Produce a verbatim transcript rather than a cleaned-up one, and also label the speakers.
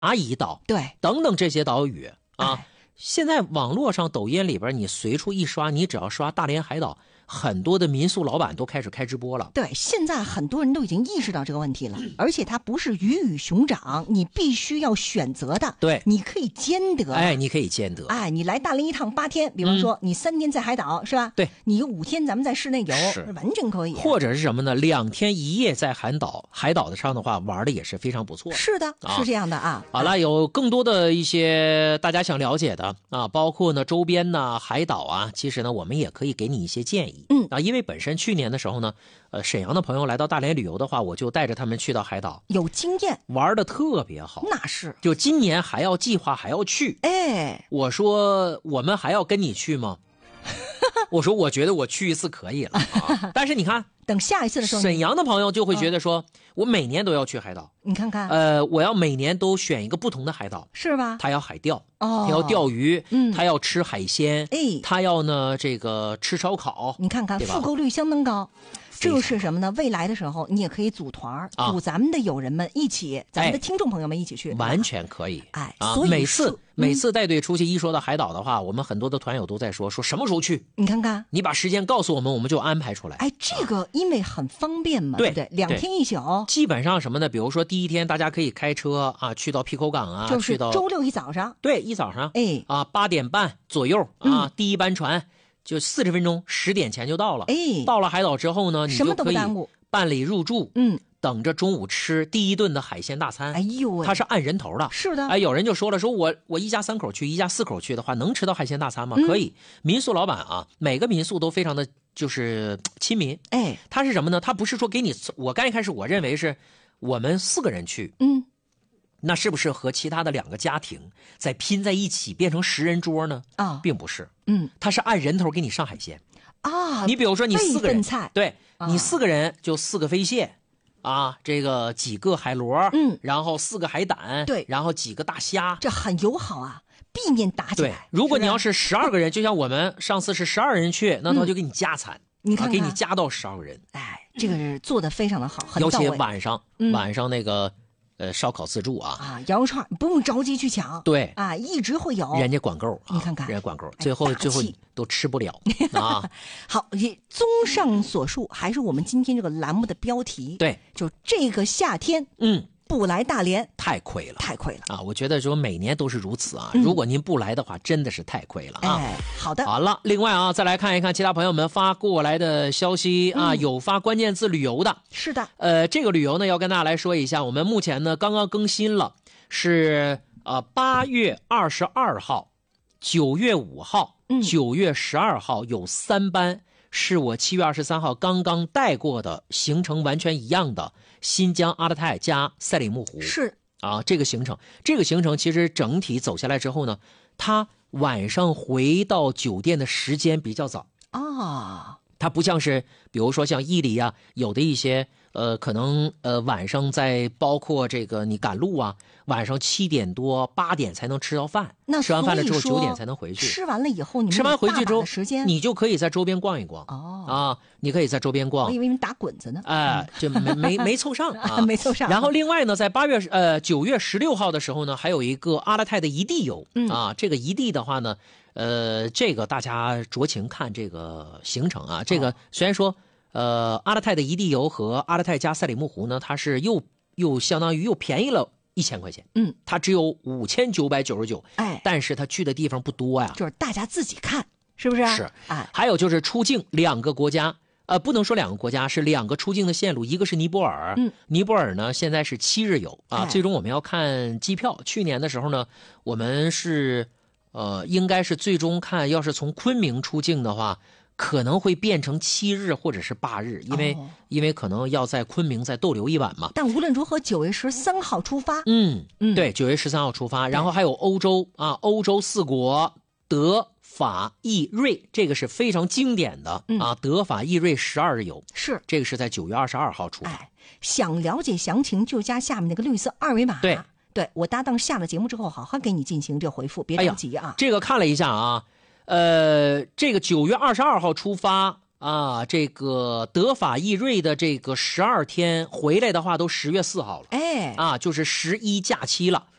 Speaker 1: 夷岛，
Speaker 2: 对，
Speaker 1: 等等这些岛屿啊。
Speaker 2: 哎
Speaker 1: 现在网络上、抖音里边，你随处一刷，你只要刷大连海岛，很多的民宿老板都开始开直播了。
Speaker 2: 对，现在很多人都已经意识到这个问题了，而且它不是鱼与熊掌，你必须要选择的。
Speaker 1: 对，
Speaker 2: 你可以兼得。
Speaker 1: 哎，你可以兼得。
Speaker 2: 哎，你来大连一趟八天，比方说、嗯、你三天在海岛是吧？
Speaker 1: 对，
Speaker 2: 你有五天咱们在室内游，完全可以。
Speaker 1: 或者是什么呢？两天一夜在海岛，海岛的上的话，玩的也是非常不错。
Speaker 2: 是的，啊、是这样的啊。
Speaker 1: 好了，有更多的一些大家想了解的啊，包括呢周边呢海岛啊，其实呢我们也可以给你一些建议。
Speaker 2: 嗯
Speaker 1: 啊，因为本身去年的时候呢，呃，沈阳的朋友来到大连旅游的话，我就带着他们去到海岛，
Speaker 2: 有经验，
Speaker 1: 玩的特别好。
Speaker 2: 那是，
Speaker 1: 就今年还要计划还要去。
Speaker 2: 哎，
Speaker 1: 我说我们还要跟你去吗？我说我觉得我去一次可以了、啊、但是你看，
Speaker 2: 等下一次的时候，
Speaker 1: 沈阳的朋友就会觉得说、嗯、我每年都要去海岛。
Speaker 2: 你看看，
Speaker 1: 呃，我要每年都选一个不同的海岛，
Speaker 2: 是吧？
Speaker 1: 他要海钓，
Speaker 2: 哦，
Speaker 1: 他要钓鱼，
Speaker 2: 嗯，
Speaker 1: 他要吃海鲜，
Speaker 2: 哎，
Speaker 1: 他要呢这个吃烧烤。
Speaker 2: 你看看，复购率相当高。这就是什么呢？未来的时候，你也可以组团，
Speaker 1: 啊、
Speaker 2: 组咱们的友人们一起，咱们的听众朋友们一起去，
Speaker 1: 哎、完全可以。
Speaker 2: 哎，
Speaker 1: 啊、
Speaker 2: 所以
Speaker 1: 每次、
Speaker 2: 嗯、
Speaker 1: 每次带队出去，一说到海岛的话，我们很多的团友都在说，说什么时候去？
Speaker 2: 你看看，
Speaker 1: 你把时间告诉我们，我们就安排出来。
Speaker 2: 哎，这个因为很方便嘛，
Speaker 1: 对
Speaker 2: 不对？两天一宿，
Speaker 1: 基本上什么呢？比如说第一天，大家可以开车啊，去到皮口港啊，
Speaker 2: 就是
Speaker 1: 去到
Speaker 2: 周六一早上，
Speaker 1: 对，一早上，
Speaker 2: 哎
Speaker 1: 啊，八点半左右啊，
Speaker 2: 嗯、
Speaker 1: 第一班船。就四十分钟，十点前就到了。
Speaker 2: 哎，
Speaker 1: 到了海岛之后呢，你就可以办理入住，
Speaker 2: 嗯，
Speaker 1: 等着中午吃第一顿的海鲜大餐。
Speaker 2: 哎呦喂，
Speaker 1: 它是按人头的。
Speaker 2: 是的。
Speaker 1: 哎，有人就说了，说我我一家三口去，一家四口去的话，能吃到海鲜大餐吗？嗯、可以。民宿老板啊，每个民宿都非常的就是亲民。
Speaker 2: 哎，
Speaker 1: 他是什么呢？他不是说给你，我刚一开始我认为是我们四个人去，
Speaker 2: 嗯。
Speaker 1: 那是不是和其他的两个家庭再拼在一起变成十人桌呢？
Speaker 2: 啊，
Speaker 1: 并不是，
Speaker 2: 嗯，
Speaker 1: 他是按人头给你上海鲜
Speaker 2: 啊。
Speaker 1: 你比如说你四个人，
Speaker 2: 菜
Speaker 1: 对、
Speaker 2: 啊、
Speaker 1: 你四个人就四个飞蟹啊，这个几个海螺，
Speaker 2: 嗯，
Speaker 1: 然后四个海胆，
Speaker 2: 对，
Speaker 1: 然后几个大虾，
Speaker 2: 这很友好啊，避免打起来。
Speaker 1: 对，如果你要是十二个人，就像我们上次是十二人去，那他就给你加餐，
Speaker 2: 嗯、你看看、
Speaker 1: 啊，给你加到十二个人。
Speaker 2: 哎，这个是做的非常的好，很
Speaker 1: 尤其晚上、
Speaker 2: 嗯，
Speaker 1: 晚上那个。呃，烧烤自助啊，
Speaker 2: 啊，羊肉串不用着急去抢，
Speaker 1: 对
Speaker 2: 啊，一直会有，
Speaker 1: 人家管够、啊，
Speaker 2: 你看看，
Speaker 1: 人家管够，最后、
Speaker 2: 哎、
Speaker 1: 最后都吃不了啊。
Speaker 2: 好，综上所述，还是我们今天这个栏目的标题，
Speaker 1: 对，
Speaker 2: 就这个夏天，
Speaker 1: 嗯。
Speaker 2: 不来大连
Speaker 1: 太亏了，
Speaker 2: 太亏了
Speaker 1: 啊！我觉得说每年都是如此啊、
Speaker 2: 嗯。
Speaker 1: 如果您不来的话，真的是太亏了啊！
Speaker 2: 哎，好的，
Speaker 1: 好了。另外啊，再来看一看其他朋友们发过来的消息啊，
Speaker 2: 嗯、
Speaker 1: 有发关键字旅游的，
Speaker 2: 是的。
Speaker 1: 呃，这个旅游呢，要跟大家来说一下，我们目前呢刚刚更新了，是呃八月二十二号、九月五号、九月十二号有三班。是我七月二十三号刚刚带过的行程完全一样的新疆阿勒泰加赛里木湖，
Speaker 2: 是
Speaker 1: 啊，这个行程，这个行程其实整体走下来之后呢，它晚上回到酒店的时间比较早
Speaker 2: 啊，
Speaker 1: 它不像是比如说像伊犁啊，有的一些呃可能呃晚上在包括这个你赶路啊，晚上七点多八点才能吃到饭，
Speaker 2: 那
Speaker 1: 吃完饭了之后九点才能回去。
Speaker 2: 吃完了以后，你
Speaker 1: 吃完回去之后，
Speaker 2: 时间
Speaker 1: 你就可以在周边逛一逛。
Speaker 2: 哦
Speaker 1: 啊，你可以在周边逛。
Speaker 2: 我以为你打滚子呢。
Speaker 1: 哎、呃，就没没没凑上啊，
Speaker 2: 没凑上。
Speaker 1: 然后另外呢，在八月呃九月十六号的时候呢，还有一个阿勒泰的一地游、
Speaker 2: 嗯、
Speaker 1: 啊。这个一地的话呢，呃，这个大家酌情看这个行程啊。这个虽然说。呃，阿勒泰的一地游和阿勒泰加赛里木湖呢，它是又又相当于又便宜了一千块钱，
Speaker 2: 嗯，
Speaker 1: 它只有五千九百九十九，
Speaker 2: 哎，
Speaker 1: 但是它去的地方不多呀，
Speaker 2: 就是大家自己看，是不是？
Speaker 1: 是，
Speaker 2: 哎，
Speaker 1: 还有就是出境两个国家，呃，不能说两个国家，是两个出境的线路，一个是尼泊尔，
Speaker 2: 嗯，
Speaker 1: 尼泊尔呢现在是七日游啊，
Speaker 2: 哎、
Speaker 1: 最终我们要看机票。去年的时候呢，我们是呃，应该是最终看，要是从昆明出境的话。可能会变成七日或者是八日，因为、哦、因为可能要在昆明再逗留一晚嘛。
Speaker 2: 但无论如何，九月十三号出发。
Speaker 1: 嗯嗯，对，九月十三号出发，然后还有欧洲啊，欧洲四国德法意瑞，这个是非常经典的、
Speaker 2: 嗯、
Speaker 1: 啊，德法意瑞十二日游
Speaker 2: 是
Speaker 1: 这个是在九月二十二号出发。
Speaker 2: 哎，想了解详情就加下面那个绿色二维码。
Speaker 1: 对，
Speaker 2: 对我搭档下了节目之后，好好给你进行这回复，别着急啊。
Speaker 1: 哎、这个看了一下啊。呃，这个九月二十二号出发啊，这个德法意瑞的这个十二天回来的话，都十月四号了，
Speaker 2: 哎，
Speaker 1: 啊，就是十一假期了。